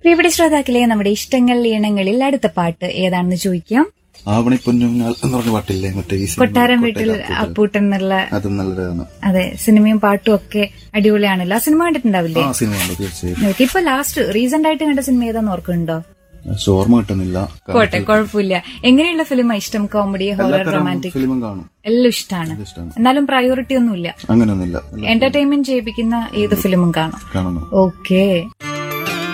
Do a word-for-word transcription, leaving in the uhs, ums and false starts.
പ്രിയപ്പെട്ട ശ്രോതാക്കളെ, നമ്മുടെ ഇഷ്ടങ്ങൾ ഈണങ്ങളിൽ അടുത്ത പാട്ട് ഏതാണെന്ന് ചോദിക്കാം. ആവണി പൊന്നുങ്ങൾ എന്ന് പറഞ്ഞ പാട്ടില്ലേ, മറ്റേ ഈ സിനിമ കൊട്ടാരം വീട്ടിൽ അപ്പൂട്ടൻ എന്നുള്ള. അത് നല്ലതാണ്. അതെ, സിനിമയും പാട്ടും ഒക്കെ അടിപൊളിയാണല്ലോ. ആ സിനിമ കണ്ടിട്ടുണ്ടാവില്ലേ? ആ സിനിമ ഉണ്ട്, തീർച്ചയായും. ഓക്കെ, ഇപ്പൊ ലാസ്റ്റ് റീസെന്റ് ആയിട്ട് കണ്ട സിനിമ ഏതാന്ന് ഓർക്കുന്നുണ്ടോ? ഓർമ്മ കിട്ടുന്നില്ല. കോട്ടെ, കുഴപ്പമില്ല. എങ്ങനെയുള്ള ഫിലിമാ ഇഷ്ടം? Comedy, horror, romantic? ഫിലിമും കാണും, എല്ലാം ഇഷ്ടമാണ്. എന്നാലും പ്രയോറിറ്റി ഒന്നുമില്ല, അങ്ങനെയൊന്നുമില്ല. എന്റർടൈൻമെന്റ് ചെയ്യിപ്പിക്കുന്ന ഏത് ഫിലിമും കാണും. കാണണം. ഓക്കെ.